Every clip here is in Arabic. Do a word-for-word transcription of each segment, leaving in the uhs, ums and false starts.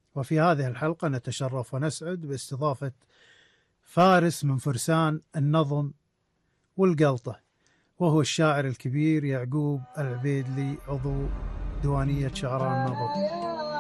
وفي هذه الحلقة نتشرف ونسعد باستضافة فارس من فرسان النظم والقلطة، وهو الشاعر الكبير يعقوب العبيدلي، عضو ديوانية شعراء النبض.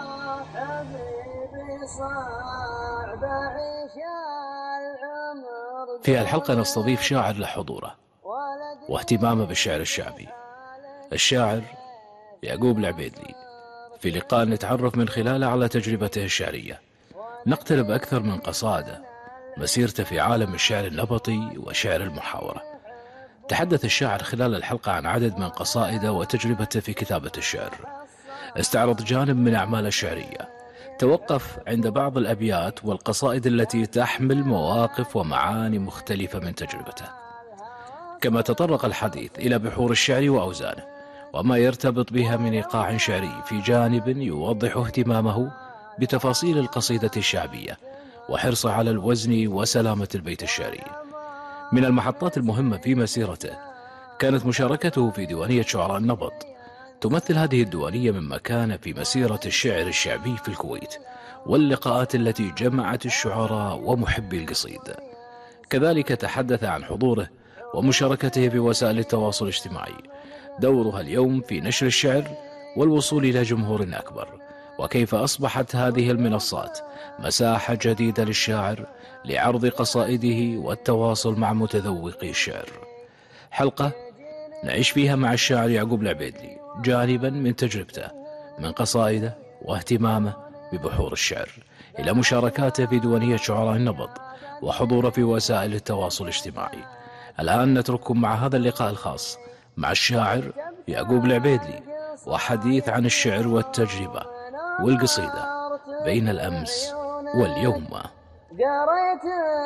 في الحلقة نستضيف شاعر لحضوره واهتمامه بالشعر الشعبي، الشاعر يعقوب العبيدلي. في لقاء نتعرف من خلاله على تجربته الشعرية، نقترب أكثر من قصائده، مسيرته في عالم الشعر النبطي وشعر المحاورة. تحدث الشاعر خلال الحلقة عن عدد من قصائده وتجربته في كتابة الشعر. استعرض جانب من أعماله الشعرية، توقف عند بعض الأبيات والقصائد التي تحمل مواقف ومعاني مختلفة من تجربته. كما تطرق الحديث إلى بحور الشعر وأوزانه وما يرتبط بها من إيقاع شعري، في جانب يوضح اهتمامه بتفاصيل القصيدة الشعبية وحرصه على الوزن وسلامة البيت الشعري. من المحطات المهمة في مسيرته كانت مشاركته في ديوانية شعراء النبض. تمثل هذه الديوانية من مكانة في مسيرة الشعر الشعبي في الكويت، واللقاءات التي جمعت الشعراء ومحبي القصيد. كذلك تحدث عن حضوره ومشاركته في وسائل التواصل الاجتماعي، دورها اليوم في نشر الشعر والوصول إلى جمهور أكبر، وكيف أصبحت هذه المنصات مساحة جديدة للشاعر لعرض قصائده والتواصل مع متذوقي الشعر. حلقة نعيش فيها مع الشاعر يعقوب العبيدلي جانبا من تجربته، من قصائده واهتمامه ببحور الشعر، إلى مشاركاته في ديوانية شعراء النبض وحضوره في وسائل التواصل الاجتماعي. الآن نترككم مع هذا اللقاء الخاص مع الشاعر يعقوب العبيدلي، وحديث عن الشعر والتجربة والقصيدة بين الأمس واليوم. قريت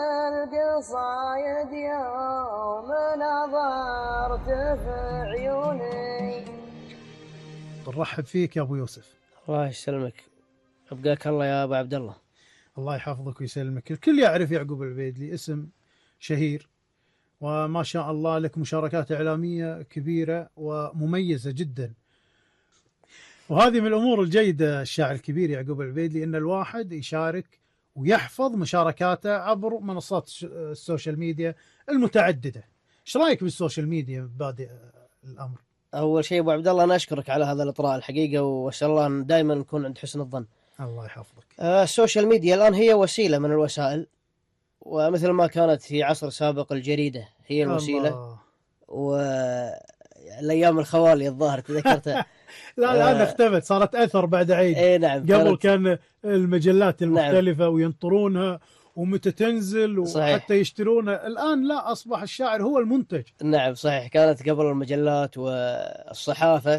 القصايد يوم نظرت في عيوني. نرحب فيك يا أبو يوسف. الله يسلمك، أبقاك الله يا أبو عبد الله. الله يحفظك ويسلمك. الكل يعرف يعقوب العبيدلي، اسم شهير وما شاء الله لك مشاركات إعلامية كبيرة ومميزة جدا. وهذه من الأمور الجيدة الشاعر الكبير يعقوب العبيدلي، أن الواحد يشارك ويحفظ مشاركاته عبر منصات السوشيال ميديا المتعددة. ايش رايك بالسوشيال ميديا بادئ الأمر؟ أول شيء أبو عبد الله أنا أشكرك على هذا الإطراء الحقيقة، وأسأل الله أن دائما نكون عند حسن الظن. الله يحفظك. آه السوشيال ميديا الآن هي وسيلة من الوسائل، ومثل ما كانت في عصر سابق الجريدة هي الوسيلة الله. والأيام الخوالي الظاهر تذكرتها. لا الآن آه اختفت، صارت أثر بعد عيد. اي نعم. قبل كان المجلات المختلفة نعم. وينطرونها ومتى تنزل وحتى صحيح. يشترونها. الآن لا، أصبح الشاعر هو المنتج. نعم صحيح، كانت قبل المجلات والصحافة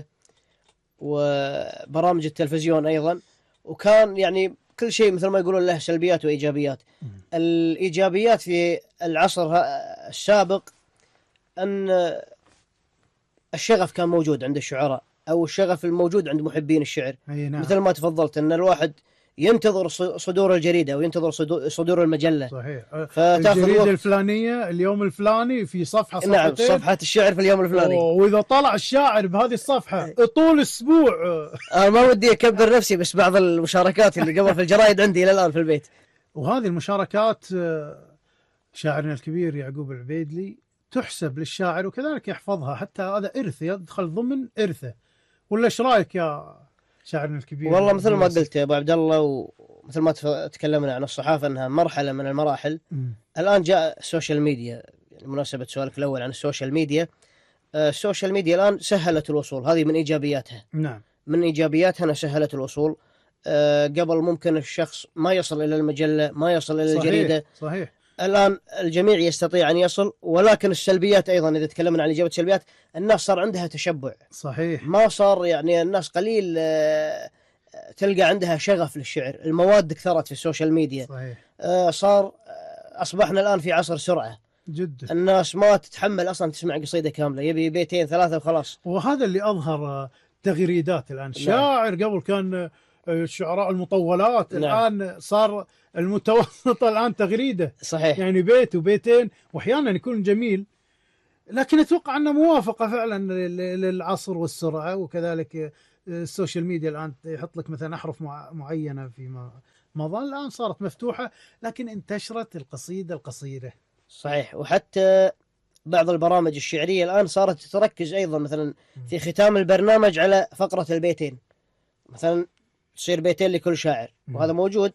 وبرامج التلفزيون أيضا، وكان يعني كل شيء مثل ما يقولون له سلبيات وإيجابيات. م. الإيجابيات في العصر السابق أن الشغف كان موجود عند الشعراء، أو الشغف الموجود عند محبين الشعر. نعم. مثل ما تفضلت أن الواحد ينتظر صدور الجريدة وينتظر صدور المجلة. صحيح. الجريدة الفلانية اليوم الفلاني في صفحة صفحتين. نعم، صفحة الشعر في اليوم الفلاني. وإذا طلع الشاعر بهذه الصفحة طول أسبوع. أنا ما ودي أكبر نفسي، بس بعض المشاركات اللي قبل في الجرائد عندي إلى الآن في البيت. وهذه المشاركات شاعرنا الكبير يعقوب العبيدلي تحسب للشاعر، وكذلك يحفظها، حتى هذا إرث يدخل ضمن إرثه. ولا إيش رأيك يا شاعرنا الكبير؟ والله مثل ما قلت يا أبو عبد الله، ومثل ما تكلمنا عن الصحافة أنها مرحلة من المراحل. م. الآن جاء السوشيال ميديا، يعني مناسبة سؤالك الأول عن السوشيال ميديا. السوشيال ميديا الآن سهلت الوصول، هذه من إيجابياتها. نعم. من إيجابياتها أنها سهلت الوصول. أه قبل ممكن الشخص ما يصل إلى المجلة، ما يصل إلى صحيح. الجريدة. صحيح. الآن الجميع يستطيع أن يصل، ولكن السلبيات أيضا إذا تكلمنا عن إجابة السلبيات، الناس صار عندها تشبع. صحيح. ما صار يعني الناس قليل أه تلقى عندها شغف للشعر. المواد كثرت في السوشيال ميديا. صحيح. أه صار أصبحنا الآن في عصر سرعة جدا. الناس ما تتحمل أصلا تسمع قصيدة كاملة، يبي بيتين ثلاثة وخلاص. وهذا اللي أظهر تغريدات الآن. الشاعر قبل كان الشعراء المطولات. نعم. الآن صار المتوسطة الآن تغريدة. صحيح. يعني بيت وبيتين، وأحيانا يكون جميل، لكن أتوقع أنه موافقة فعلا للعصر والسرعة، وكذلك السوشيال ميديا الآن يحط لك مثلا أحرف معينة في مظل، الآن صارت مفتوحة لكن انتشرت القصيدة القصيرة. صحيح. وحتى بعض البرامج الشعرية الآن صارت تركز أيضا مثلا في ختام البرنامج على فقرة البيتين، مثلا تصير بيتين لكل شاعر، وهذا موجود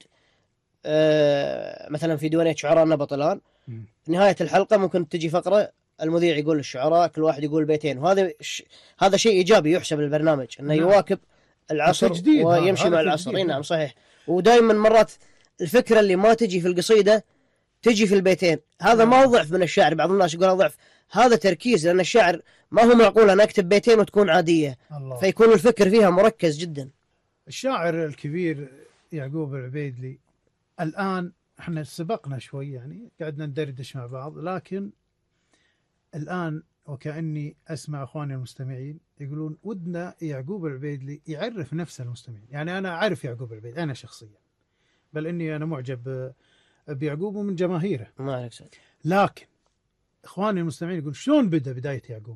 آه مثلا في ديوانية شعراء النبط الآن. نهاية الحلقة ممكن تجي فقرة المذيع يقول للشعراء كل واحد يقول بيتين، وهذا ش... هذا شيء إيجابي يحسب للبرنامج أنه نعم. يواكب العصر ويمشي مع العصر. نعم. نعم صحيح. ودائما مرات الفكرة اللي ما تجي في القصيدة تجي في البيتين، هذا نعم. ما هو ضعف من الشاعر، بعض الناس يقول ضعف، هذا تركيز، لأن الشاعر ما هو معقول أن أكتب بيتين وتكون عادية الله. فيكون الفكر فيها مركز جدا. الشاعر الكبير يعقوب العبيدلي الآن احنا سبقنا شوي يعني قعدنا ندردش مع بعض، لكن الآن وكأني أسمع أخواني المستمعين يقولون ودنا يعقوب العبيدلي يعرف نفسه المستمعين. يعني أنا أعرف يعقوب العبيدلي أنا شخصيا، بل إني أنا معجب بيعقوب ومن جماهيره، ما عليك سعد. لكن إخواني المستمعين يقول شلون بدأ بداية يعقوب،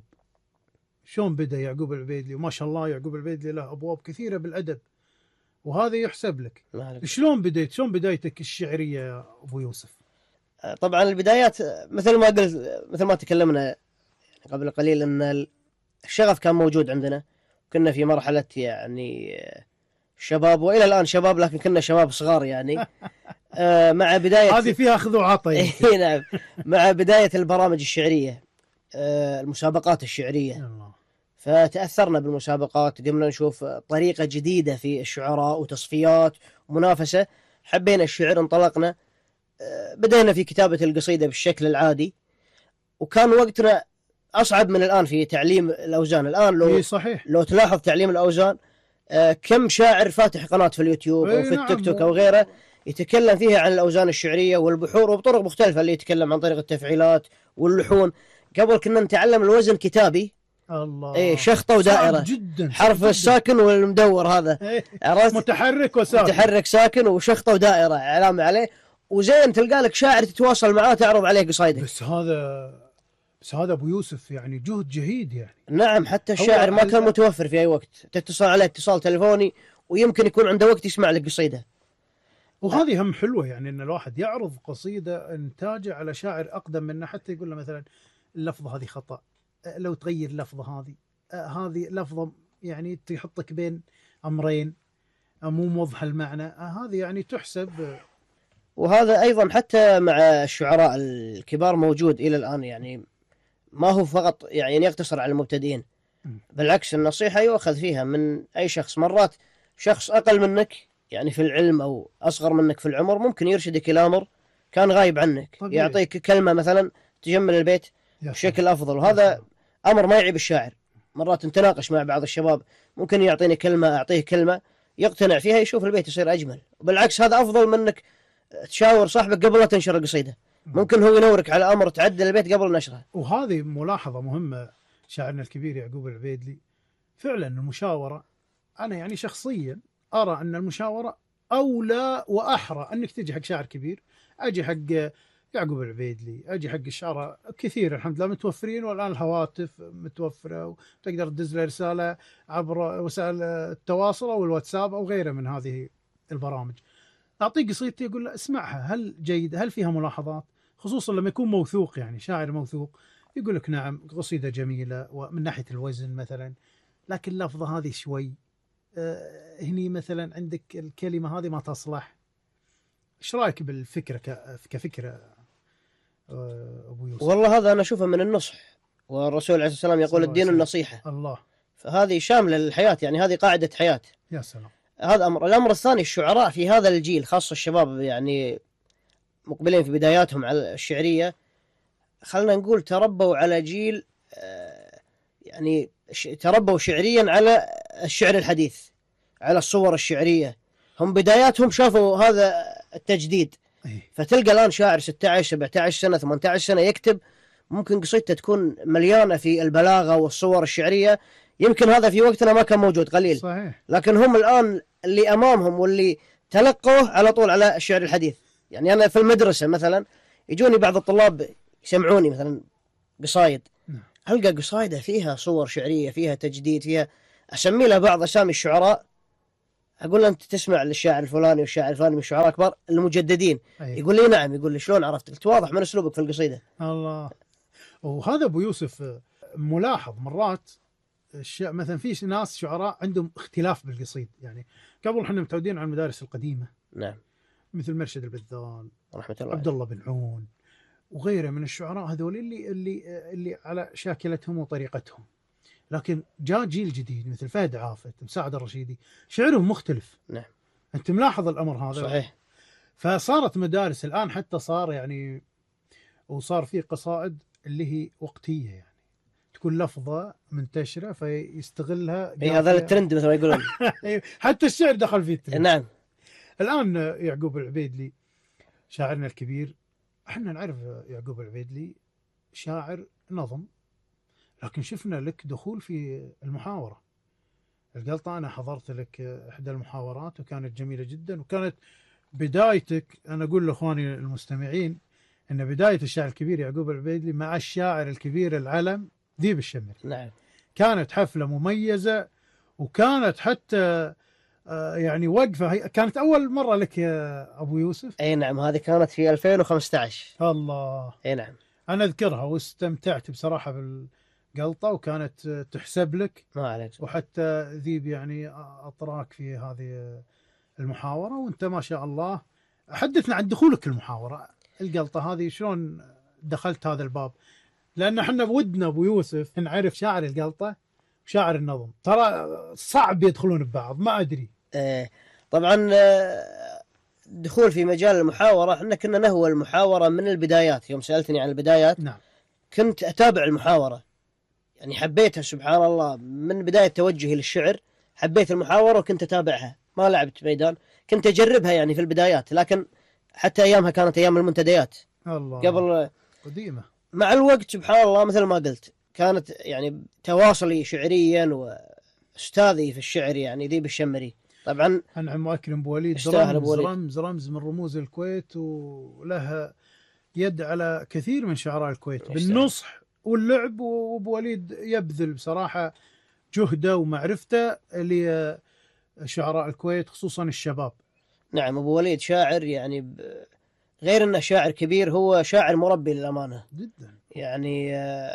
شلون بدأ يعقوب العبيدلي، وما شاء الله يعقوب العبيدلي له أبواب كثيرة بالأدب وهذا يحسب لك. شلون بديت، شلون بدايتك الشعرية يا أبو يوسف؟ طبعا البدايات مثل ما قلت، مثل ما تكلمنا قبل قليل أن الشغف كان موجود عندنا، كنا في مرحلة يعني شباب، وإلى الآن شباب لكن كنا شباب صغار يعني مع بداية هذه فيها أخذ وعطاء. نعم. مع بداية البرامج الشعرية المسابقات الشعرية، فتأثرنا بالمسابقات، قمنا نشوف طريقة جديدة في الشعراء وتصفيات ومنافسة، حبينا الشعر، انطلقنا، بدأنا في كتابة القصيدة بالشكل العادي، وكان وقتنا أصعب من الآن في تعليم الأوزان. الآن لو صحيح. لو تلاحظ تعليم الأوزان كم شاعر فاتح قناة في اليوتيوب أو في التيك توك أو غيره يتكلم فيها عن الأوزان الشعرية والبحور وبطرق مختلفة، اللي يتكلم عن طريق التفعيلات واللحون. قبل كنا نتعلم الوزن كتابي، الله، ايه شخطة ودائرة جدا، حرف جداً. الساكن والمدور هذا إيه. متحرك وساكن، متحرك ساكن وشخطة ودائرة علامة عليه، وزين تلقى لك شاعر تتواصل معاه تعرض عليه قصايدك. بس هذا بس هذا ابو يوسف يعني جهد جهيد يعني. نعم. حتى الشاعر ما كان متوفر في اي وقت، تتصل عليه اتصال تلفوني ويمكن يكون عنده وقت يسمع لك قصيدة. وهذه هم حلوة يعني ان الواحد يعرض قصيدة انتاجه على شاعر اقدم منه، حتى يقول له مثلا اللفظة هذه خطأ، لو تغير اللفظة هذه، هذه لفظة يعني تحطك بين امرين مو موضح المعنى، هذه يعني تحسب. وهذا ايضا حتى مع الشعراء الكبار موجود الى الان، يعني ما هو فقط يعني يقتصر على المبتدئين، بالعكس النصيحة يؤخذ فيها من أي شخص. مرات شخص أقل منك يعني في العلم أو أصغر منك في العمر ممكن يرشدك إلى أمر كان غايب عنك، طبيعي. يعطيك كلمة مثلا تجمل البيت بشكل أفضل، وهذا أمر ما يعيب الشاعر. مرات نتناقش مع بعض الشباب، ممكن يعطيني كلمة أعطيه كلمة يقتنع فيها يشوف البيت يصير أجمل، وبالعكس هذا أفضل منك تشاور صاحبك قبل لا تنشر القصيدة، ممكن هو ينورك على أمر تعدل البيت قبل نشره. وهذه ملاحظة مهمة شاعرنا الكبير يعقوب العبيدلي، فعلا المشاورة، أنا يعني شخصيا أرى أن المشاورة أولى وأحرى أنك تجي حق شاعر كبير. أجي حق يعقوب العبيدلي، أجي حق الشعراء كثير الحمد لله متوفرين، والآن الهواتف متوفرة وتقدر تدز له رسالة عبر وسائل التواصل أو الواتساب أو غيره من هذه البرامج. أعطيه قصيدتي يقول له اسمعها، هل جيد، هل فيها ملاحظات، خصوصا لما يكون موثوق يعني شاعر موثوق يقول لك نعم قصيدة جميلة ومن ناحية الوزن مثلا، لكن اللفظة هذه شوي آه هني مثلا عندك الكلمة هذه ما تصلح. ايش رايك بالفكرة كفكرة آه ابو يوسف؟ والله هذا انا اشوفه من النصح، والرسول عليه الصلاة والسلام يقول الدين النصيحة. الله. فهذه شاملة للحياة، يعني هذه قاعدة حياة. يا سلام. هذا أمر. الأمر الثاني، الشعراء في هذا الجيل خاصة الشباب يعني مقبلين في بداياتهم على الشعرية، خلنا نقول تربوا على جيل يعني تربوا شعريا على الشعر الحديث، على الصور الشعرية، هم بداياتهم شافوا هذا التجديد. فتلقى الآن شاعر ستة عشر سبعة عشر سنة ثمانية عشر سنة يكتب، ممكن قصيدته تكون مليانة في البلاغة والصور الشعرية، يمكن هذا في وقتنا ما كان موجود قليل. صحيح. لكن هم الآن اللي أمامهم واللي تلقوه على طول على الشعر الحديث. يعني أنا في المدرسة مثلا يجوني بعض الطلاب يسمعوني مثلا قصايد، ألقى قصايدة فيها صور شعرية، فيها تجديد، فيها اسمي له بعض اسامي الشعراء، اقول له انت تسمع للشاعر الفلاني والشاعر الفلاني من الشعراء الكبار المجددين. أيه. يقول لي نعم. يقول لي شلون عرفت؟ قلت واضح من اسلوبك في القصيده. الله. وهذا ابو يوسف ملاحظ مرات الشيء، مثلا في ناس شعراء عندهم اختلاف بالقصيد، يعني قبل احنا متعودين على المدارس القديمه نعم. مثل مرشد البذال، رحمه الله، عبد الله بن عون وغيره من الشعراء هذول اللي اللي اللي على شاكلتهم وطريقتهم. لكن جاء جيل جديد مثل فهد عافت، مساعد الرشيدي، شعرهم مختلف. نعم. انت ملاحظ الامر هذا؟ صحيح. فصارت مدارس الان حتى صار يعني، وصار في قصائد اللي هي وقتيه، يعني تكون لفظه منتشره فيستغلها. اي هذا الترند مثل ما يقولون. حتى الشعر دخل فيه الترند. نعم. الان يعقوب العبيدلي شاعرنا الكبير، احنا نعرف يعقوب العبيدلي شاعر نظم، لكن شفنا لك دخول في المحاورة. القلطة أنا حضرت لك إحدى المحاورات وكانت جميلة جدا، وكانت بدايتك، أنا أقول لإخواني المستمعين أن بداية الشاعر الكبير يعقوب العبيدلي مع الشاعر الكبير العلم ذيب الشمري. نعم. كانت حفلة مميزة، وكانت حتى يعني وقفة، كانت أول مرة لك يا أبو يوسف. أي نعم، هذه كانت في ألفين وخمسة عشر. الله. أي نعم. أنا أذكرها واستمتعت بصراحة بالقلطة، وكانت تحسب لك. ما عليك. وحتى ذيب يعني أطراك في هذه المحاورة، وأنت ما شاء الله. حدثنا عن دخولك المحاورة القلطة هذه، شلون دخلت هذا الباب؟ لأن احنا بودنا أبو يوسف نعرف شاعر القلطة وشاعر النظم، ترى صعب يدخلون ببعض، ما أدري. آه طبعا دخول في مجال المحاورة، احنا كنا نهوى المحاورة من البدايات. يوم سألتني عن البدايات، نعم، كنت أتابع المحاورة، يعني حبيتها سبحان الله من بداية توجهي للشعر. حبيت المحاورة وكنت أتابعها، ما لعبت ميدان، كنت أجربها يعني في البدايات، لكن حتى أيامها كانت أيام المنتديات. الله، قبل قديمة. مع الوقت سبحان الله مثل ما قلت، كانت يعني تواصلي شعريا وأستاذي في الشعر يعني ذيب الشمري. طبعا أنعم وأكرم بوليد رمز, رمز رمز من رموز الكويت، ولها يد على كثير من شعراء الكويت بالنصح واللعب. وبوليد يبذل بصراحة جهده ومعرفته لشعراء الكويت خصوصا الشباب. نعم، أبو وليد شاعر يعني غير أنه شاعر كبير، هو شاعر مربي للأمانة جدا. يعني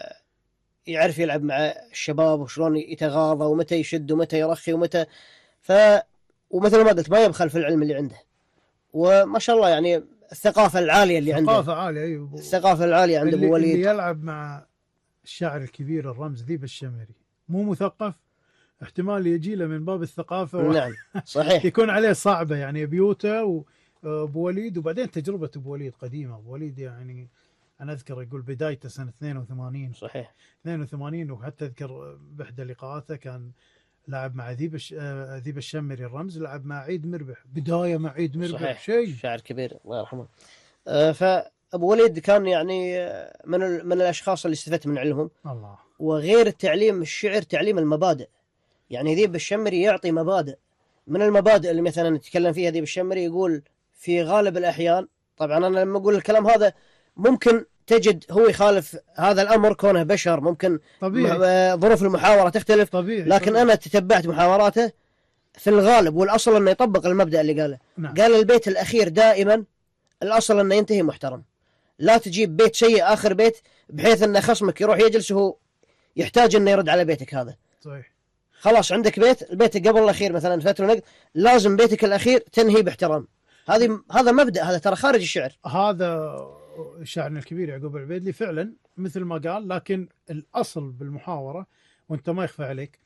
يعرف يلعب مع الشباب وشلون يتغاضى ومتى يشد ومتى يرخي ومتى ف ومثل ما قلت ما يبخل في العلم اللي عنده، وما شاء الله يعني الثقافة العالية اللي عنده. ثقافة عالية، أيوة. الثقافة العالية عند أبو وليد. اللي يلعب مع الشاعر الكبير الرمز ذيب الشمري مو مثقف، احتمال يجي له من باب الثقافة و... نعم صحيح. يكون عليه صعبة يعني بيوته وأبو وليد. وبعدين تجربة أبو وليد قديمة. أبو وليد يعني أنا أذكر يقول بدايته سنة اثنين وثمانين. صحيح اثنين وثمانين. وحتى أذكر بإحدى لقاءاته كان لعب مع ذيب الش... ذيب الشمري الرمز، لعب مع عيد مربح، بداية مع عيد مربح، شيء شاعر كبير الله يرحمه. أه فأبو وليد كان يعني من ال... من الأشخاص اللي استفدت من علمهم. الله. وغير التعليم الشعر، تعليم المبادئ. يعني ذيب الشمري يعطي مبادئ. من المبادئ اللي مثلا نتكلم فيها ذيب الشمري، يقول في غالب الأحيان، طبعا أنا لما أقول الكلام هذا ممكن تجد هو يخالف هذا الأمر كونه بشر، ممكن طبيعي. ظروف المحاورة تختلف طبيعي. لكن طبيعي. أنا تتبعت محاوراته في الغالب، والأصل أنه يطبق المبدأ اللي قاله. نعم. قال البيت الأخير دائما الأصل أنه ينتهي محترم، لا تجيب بيت سيء آخر بيت بحيث أن خصمك يروح يجلس وهو يحتاج أنه يرد على بيتك هذا. صحيح. خلاص عندك بيت، البيت قبل الأخير مثلا فترة نقد، لازم بيتك الأخير تنهي باحترام. هذه هذا مبدأ، هذا ترى خارج الشعر. هذا شاعرنا الكبير يعقوب العبيدلي فعلا مثل ما قال. لكن الأصل بالمحاورة، وانت ما يخفى عليك،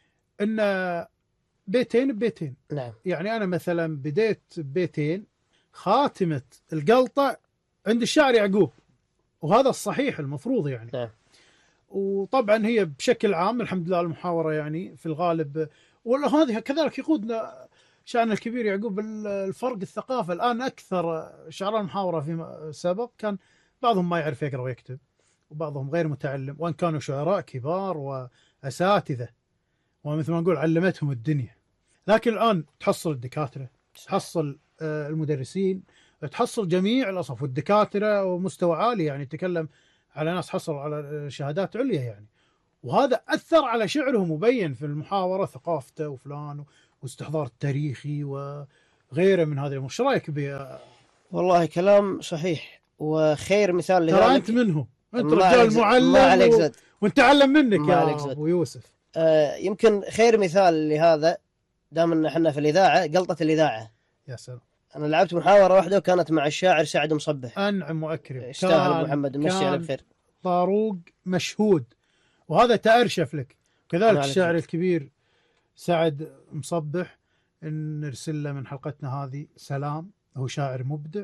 ان بيتين ببيتين. نعم. يعني أنا مثلا بديت ببيتين، خاتمة القلطة عند الشاعر يعقوب، وهذا الصحيح المفروض يعني. نعم. وطبعا هي بشكل عام الحمد لله المحاورة يعني في الغالب، وهذه كذلك يقودنا شأن الكبير يعقوب الفرق الثقافة. الآن أكثر شعراء المحاورة فيما سبق كان بعضهم ما يعرف يقرأ ويكتب، وبعضهم غير متعلم، وأن كانوا شعراء كبار وأساتذة ومثل ما نقول علمتهم الدنيا. لكن الآن تحصل الدكاترة، تحصل المدرسين، تحصل جميع الأصف، والدكاترة ومستوى عالي يعني، تكلم على ناس حصلوا على شهادات عليا يعني. وهذا أثر على شعره، مبين في المحاورة ثقافته وفلان واستحضار التاريخي وغيره من هذه. ايش رايك ب والله كلام صحيح، وخير مثال ترى لذلك انت منهم، انت ما عليك رجال زاد- معلم ما عليك و... زاد. ونتعلم منك ما يا عليك زاد. ابو يوسف. آه يمكن خير مثال لهذا، دام ان احنا في الاذاعه، قلطه الاذاعه. يا سلام. انا لعبت محاوره واحده وكانت مع الشاعر سعد مصبح. انعم واكرم. يستاهل ابو محمد، مسي عليه بخير. طاروق مشهود، وهذا تأرشف لك. كذلك ما عليك الشاعر زاد. الكبير سعد مصبح، إن نرسل له من حلقتنا هذه سلام. هو شاعر مبدع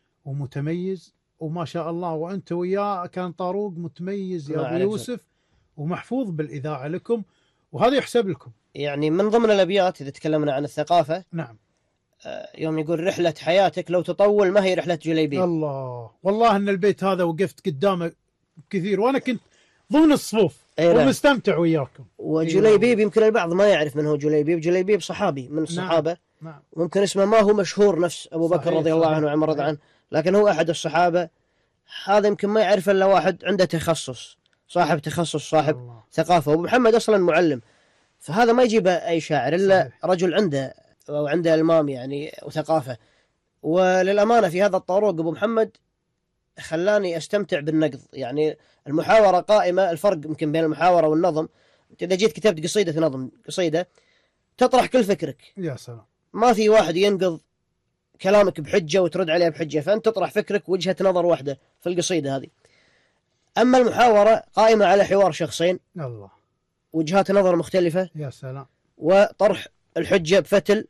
ومتميز وما شاء الله، وأنت وياه كان طاروق متميز يا ما أبو عليك يوسف، ومحفوظ بالإذاعة لكم، وهذا يحسب لكم. يعني من ضمن الابيات اذا تكلمنا عن الثقافه، نعم. آه يوم يقول رحله حياتك لو تطول ما هي رحله جليبيب. الله، والله أن البيت هذا وقفت قدامه كثير، وأنا كنت ضمن الصفوف أي نعم. ومستمتع وياكم. وجليبيب يمكن البعض ما يعرف من هو جليبيب. جليبيب صحابي من الصحابه. نعم. نعم. ممكن اسمه ما هو مشهور نفس ابو بكر صحيح، رضي الله صحيح. عنه وعمر رضي عنه، لكن هو احد الصحابه. هذا يمكن ما يعرف الا واحد عنده تخصص، صاحب تخصص، صاحب الله. ثقافه. وابو محمد اصلا معلم، فهذا ما يجيبه اي شاعر الا صحيح. رجل عنده او عنده المام يعني وثقافه. وللامانه في هذا الطاروق ابو محمد خلاني استمتع بالنقد. يعني المحاوره قائمه، الفرق يمكن بين المحاوره والنظم، انت اذا جيت كتبت قصيده نظم، قصيده تطرح كل فكرك، يا سلام. ما في واحد ينقض كلامك بحجه وترد عليه بحجه، فانت تطرح فكرك وجهه نظر واحده في القصيده هذه. اما المحاوره قائمه على حوار شخصين، الله. وجهات نظر مختلفه، يا سلام. وطرح الحجه بفتل،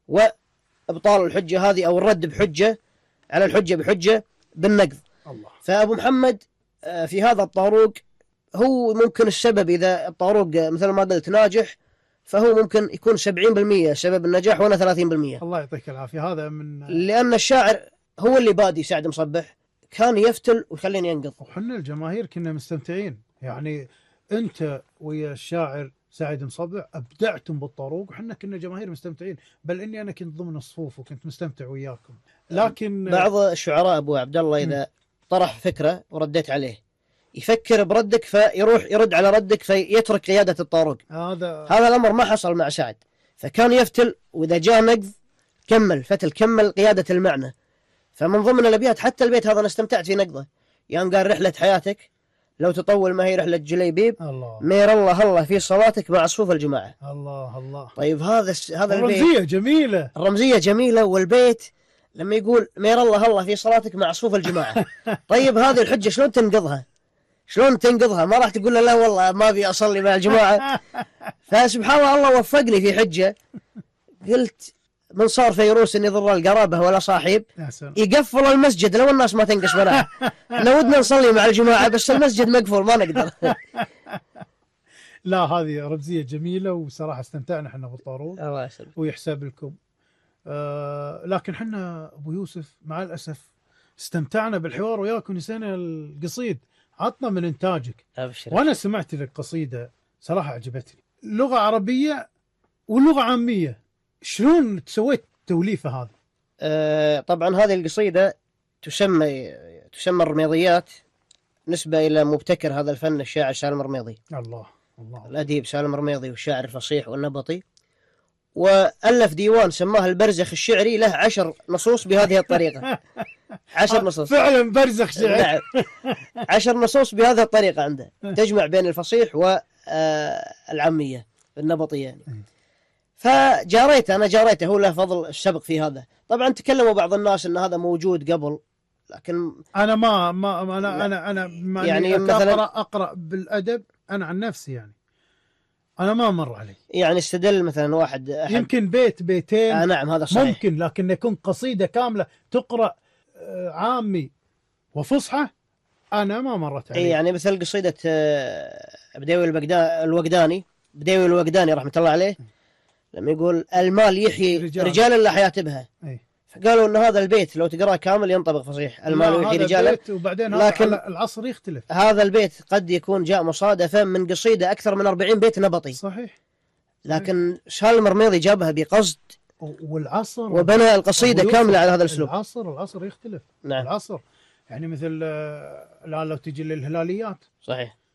وابطال الحجه هذه او الرد بحجه على الحجه بحجه بالنقد. الله. فابو محمد آه، في هذا الطاروق هو ممكن السبب. اذا الطاروق آه، مثل ما قلت ناجح، فهو ممكن يكون سبعين بالمئة سبب النجاح وانا ثلاثين بالمئة، الله يعطيك العافيه. هذا من لان الشاعر هو اللي بادي. سعد مصبح كان يفتل ويخليني ينقض. وحنا الجماهير كنا مستمتعين. يعني انت ويا الشاعر سعد مصبح ابدعتم بالطاروق، وحنا كنا جماهير مستمتعين، بل اني انا كنت ضمن الصفوف وكنت مستمتع وياكم. لكن بعض الشعراء ابو عبد الله اذا طرح فكره ورديت عليه، يفكر بردك فيروح يرد على ردك فيترك قياده الطاروق. هذا هذا الامر ما حصل مع سعد، فكان يفتل، واذا جاء نقد كمل فتل، كمل قياده المعنى. فمن ضمن الابيات حتى البيت هذا انا استمتعت في نقضه. يوم قال رحله حياتك لو تطول ما هي رحله جليبيب، الله مير الله الله في صلاتك مع صفوف الجماعه. الله الله. طيب هذا الس- هذا البيت الرمزيه جميله. الرمزيه جميله. والبيت لما يقول مير الله الله في صلاتك مع صفوف الجماعه، طيب هذه الحجه شلون تنقضها؟ شلون تنقضها؟ ما راح تقول له لا والله ما ابي اصلي مع الجماعه. فسبحان الله، الله وفقني في حجه قلت من صار فيروس ان يضر القرابه ولا صاحب يا سلام. يقفل المسجد لو الناس ما تنقص بناء. احنا ودنا نصلي مع الجماعه بس المسجد مقفول ما نقدر. لا هذه رمزيه جميله، وصراحه استمتعنا احنا بالطاروق، الله يسلمك. ويحسب لكم. آه لكن احنا ابو يوسف مع الاسف استمتعنا بالحوار وياك ونسينا القصيد. عطنا من انتاجك. ابشر. وانا سمعت لك قصيده صراحه عجبتني، لغه عربيه ولغه عاميه. شلون سويت توليفه هذه؟ آه طبعا هذه القصيده تسمى تسمى الرميضيات، نسبه الى مبتكر هذا الفن الشاعر سالم الرميضي، الله الله. الاديب سالم الرميضي والشاعر الفصيح والنبطي. والف ديوان سماه البرزخ الشعري، له عشر نصوص بهذه الطريقه. عشر نصوص فعلا برزخ شعر. نعم، عشر نصوص بهذه الطريقه عنده، تجمع بين الفصيح والعاميه النبطيه يعني. فجاريته، انا جاريته، هو له فضل السبق في هذا. طبعا تكلموا بعض الناس ان هذا موجود قبل، لكن انا ما ما انا انا انا ما يعني يعني مثلاً- اقرا اقرا بالادب. انا عن نفسي يعني انا ما مر علي. يعني استدل مثلا واحد أحد يمكن بيت بيتين آه نعم هذا صحيح. ممكن، لكن يكون قصيده كامله تقرا آه، عامي وفصحى انا ما مرت علي. اي يعني مثل قصيده آه، بديوي البقدا- الوقداني بديوي الوقداني رحمه الله عليه، لما يقول المال يحيي رجال. رجالا لا حياه بها، أي. فقالوا ان هذا البيت لو تقراه كامل ينطبق فصيح، المال لا، يحيي هذا رجالا. بيت، وبعدين هذا لكن- على العصر يختلف. هذا البيت قد يكون جاء مصادفه من قصيده اكثر من أربعين بيت نبطي، صحيح. لكن سالم الرميضي جابها بقصد والعصر وبنى القصيده أبو كامله يوسف، على هذا الاسلوب. العصر العصر يختلف. نعم العصر يعني مثل آه، الان لو تجي للهلاليات صحيح.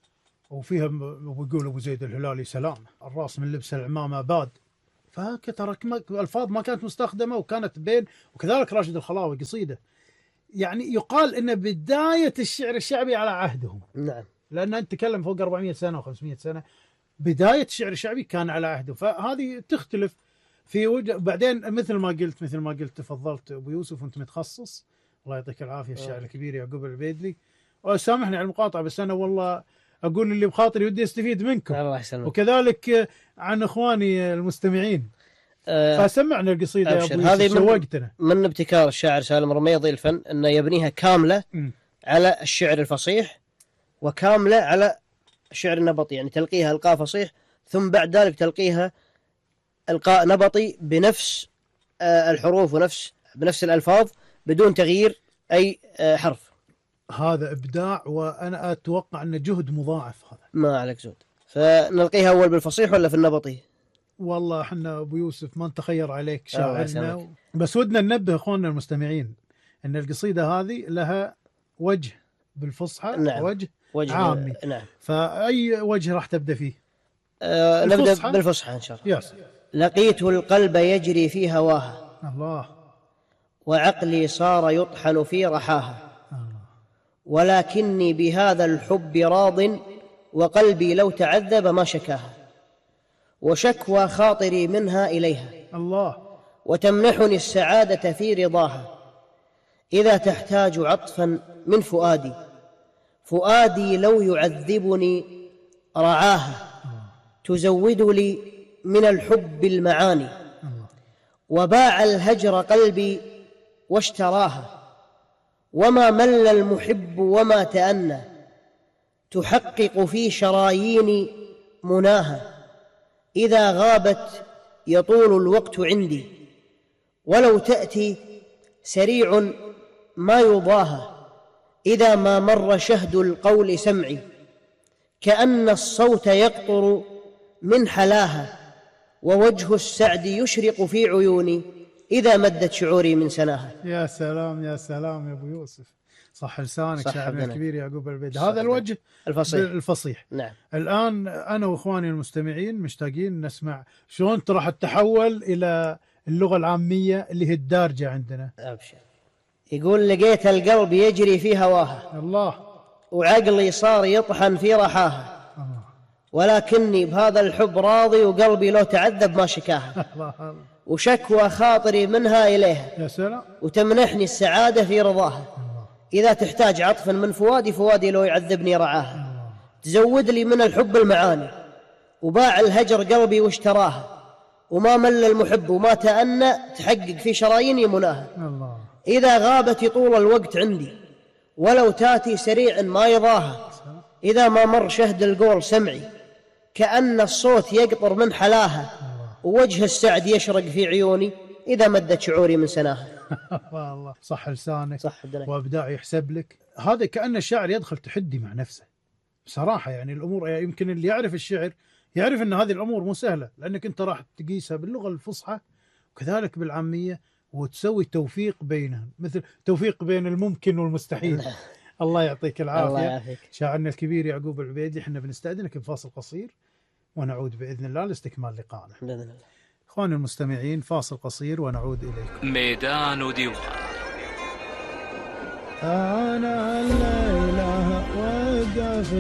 وفيها ويقول ابو زيد الهلالي سلام الراس من لبس العمامه باد. فكترى الفاظ ما كانت مستخدمه وكانت بين، وكذلك راشد الخلاوي قصيده. يعني يقال ان بدايه الشعر الشعبي على عهدهم. نعم. لان انت تتكلم فوق أربعمائة سنه و500 سنه، بدايه الشعر الشعبي كان على عهده. فهذه تختلف في وجه. بعدين مثل ما قلت مثل ما قلت تفضلت ابو يوسف وانت متخصص، الله يعطيك العافيه، الشاعر الكبير يعقوب العبيدلي. وسامحني على المقاطعه بس انا والله اقول اللي بخاطري ودي استفيد منكم. الله يسلمك. وكذلك عن اخواني المستمعين. أه فسمعنا القصيده يا ابو يوسف. هذه شوقتنا من, من ابتكار الشاعر سالم رميضي الفن انه يبنيها كامله م. على الشعر الفصيح وكامله على الشعر النبطي، يعني تلقيها القاء فصيح ثم بعد ذلك تلقيها القاء نبطي بنفس الحروف ونفس بنفس الالفاظ بدون تغيير اي حرف. هذا ابداع، وانا اتوقع انه جهد مضاعف. هذا ما عليك زود. فنلقيها اول بالفصيح ولا في النبطي؟ والله احنا ابو يوسف ما نتخير عليك شاعرنا و... بس ودنا ننبه اخواننا المستمعين ان القصيده هذه لها وجه بالفصحى. نعم. وجه, وجه عامي. نعم. فاي وجه راح تبدا فيه؟ أه نبدا بالفصحى ان شاء الله. يس. لقيت القلب يجري في هواها الله، وعقلي صار يطحن في رحاها، الله. ولكني بهذا الحب راض، وقلبي لو تعذب ما شكاها، وشكوى خاطري منها إليها، الله. وتمنحني السعادة في رضاها، إذا تحتاج عطفا من فؤادي، فؤادي لو يعذبني رعاها، تزود لي من الحب المعاني، وباع الهجر قلبي واشتراها، وما مل المحب وما تأنى، تحقق في شرايين مناها، إذا غابت يطول الوقت عندي، ولو تأتي سريع ما يضاها، إذا ما مر شهد القول سمعي، كأن الصوت يقطر من حلاها، ووجه السعد يشرق في عيوني، إذا مدت شعوري من سناها. يا سلام يا سلام يا أبو يوسف، صح لسانك، شاعرنا الكبير يعقوب العبيدلي. هذا الوجه الفصيح. الفصيح. نعم. الآن أنا وإخواني المستمعين مشتاقين نسمع شلون راح تتحول إلى اللغة العامية اللي هي الدارجة عندنا. أبشر. يقول لقيت القلب يجري في هواها، الله، وعقلي صار يطحن في رحاها، الله. ولكني بهذا الحب راضي، وقلبي لو تعذب ما شكاها، الله. وشكوى خاطري منها إليها، يا سلام. وتمنحني السعادة في رضاها، إذا تحتاج عطفا من فؤادي، فؤادي لو يعذبني رعاها، تزود لي من الحب المعاني، وباع الهجر قلبي واشتراها، وما مل المحب وما تأنى، تحقق في شراييني مناها، الله. إذا غابت طول الوقت عندي، ولو تاتي سريع ما يضاها، إذا ما مر شهد القول سمعي، كأن الصوت يقطر من حلاها، ووجه السعد يشرق في عيوني، إذا مدت شعوري من سناها. والله صح لسانك، صح الدنيا. وابداع يحسب لك. هذا كأن الشاعر يدخل تحدي مع نفسه بصراحة. يعني الأمور يمكن اللي يعرف الشعر يعرف أن هذه الأمور مو سهلة، لأنك أنت راح تقيسها باللغة الفصحى وكذلك بالعامية، وتسوي توفيق بينهم، مثل توفيق بين الممكن والمستحيل. الله يعطيك العافية. الله يعافيك. شاعرنا الكبير يعقوب العبيدلي. احنا بنستأذنك بفاصل قصير ونعود بإذن الله لاستكمال لقائنا. بإذن الله. إخواني المستمعين، فاصل قصير ونعود إليكم. ميدان ديوان. أنا الليلة وقف